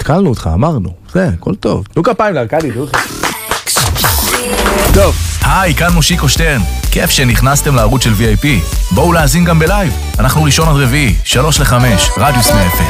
התקלנו אותך, אמרנו. זה, הכל טוב. תנו כפיים לארקדי, תנו כפיים. טוב. היי, כאן מושיקו שטרן. כיף שנכנסתם לערוץ של VIP. בואו להאזין גם בלייב. אנחנו ראשון עד רביעי, 3 ל-5, רדיוס מ-FM.